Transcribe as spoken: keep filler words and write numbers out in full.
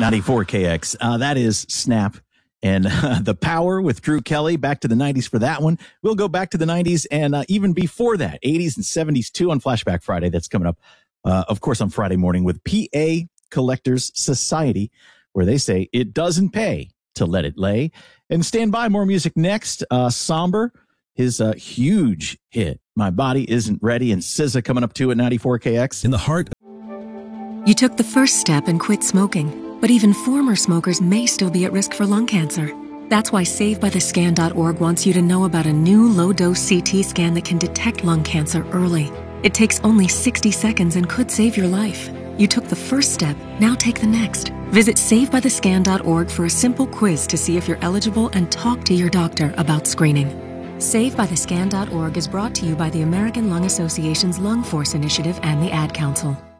ninety-four K X. Uh, that is Snap and uh, The Power with Drew Kelly. Back to the nineties for that one. We'll go back to the nineties and uh, even before that, eighties and seventies too on Flashback Friday. That's coming up, uh, of course, on Friday morning with P A Collectors Society, where they say it doesn't pay to let it lay. And stand by, more music next. Uh, Somber, his uh, huge hit, My Body Isn't Ready, and S Z A coming up too at ninety-four K X. In the heart. You took the first step and quit smoking, but even former smokers may still be at risk for lung cancer. That's why Save By The Scan dot org wants you to know about a new low-dose C T scan that can detect lung cancer early. It takes only sixty seconds and could save your life. You took the first step, now take the next. Visit Save By The Scan dot org for a simple quiz to see if you're eligible and talk to your doctor about screening. Save By The Scan dot org is brought to you by the American Lung Association's Lung Force Initiative and the Ad Council.